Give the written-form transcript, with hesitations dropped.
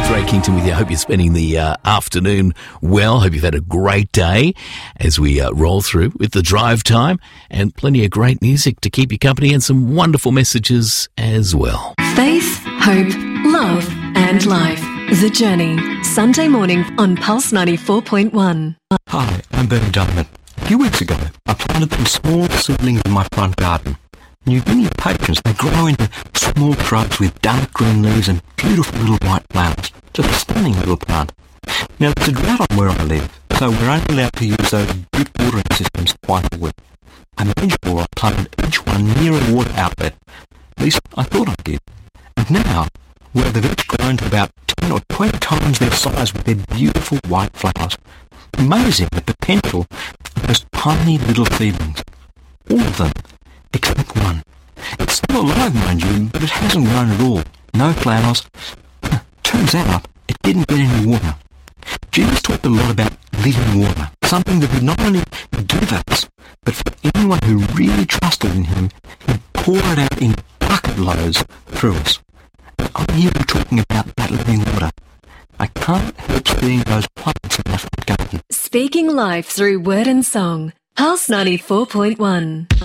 Ray Kington with you. I hope you're spending the afternoon well. Hope you've had a great day as we roll through with the drive time and plenty of great music to keep you company and some wonderful messages as well. Faith, hope, love and life. The Journey. Sunday morning on Pulse 94.1. Hi, I'm Bernie Diamond. A few weeks ago, I planted some small seedlings in my front garden. You give me patience, they grow into small shrubs with dark green leaves and beautiful little white flowers. Just a stunning little plant. Now, there's a drought on where I live, so we're only allowed to use those drip watering systems twice a week. I made sure I planted each one near a water outlet. At least I thought I did. And now, where they've each grown to about 10 or 20 times their size with their beautiful white flowers. Amazing the potential of those tiny little seedlings. All of them, except one. It's still alive, mind you, but it hasn't grown at all. No flowers. Turns out it didn't get any water. Jesus talked a lot about living water, something that would not only give us, but for anyone who really trusted in him, he'd pour it out in bucket loads through us. And I'm here talking about that living water. I can't help seeing those plants in my front garden. Speaking life through word and song. Pulse 94.1.